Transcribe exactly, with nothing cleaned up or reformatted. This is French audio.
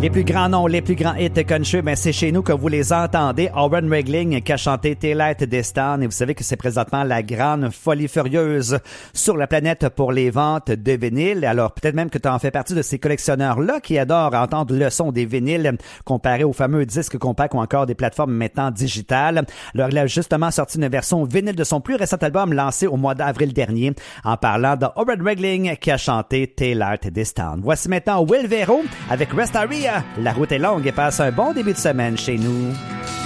Les plus grands noms, les plus grands hits country, ben c'est chez nous que vous les entendez. Oren Regling qui a chanté Taillight This Town et vous savez que c'est présentement la grande folie furieuse sur la planète pour les ventes de vinyles. Alors peut-être même que tu en fais partie de ces collectionneurs-là qui adorent entendre le son des vinyles comparé aux fameux disques compacts ou encore des plateformes maintenant digitales. Alors il a justement sorti une version vinyle de son plus récent album lancé au mois d'avril dernier en parlant de Oren Regling qui a chanté Taillight This Town. Voici maintenant Will Vero avec Rest Area. La route est longue et passe un bon début de semaine chez nous.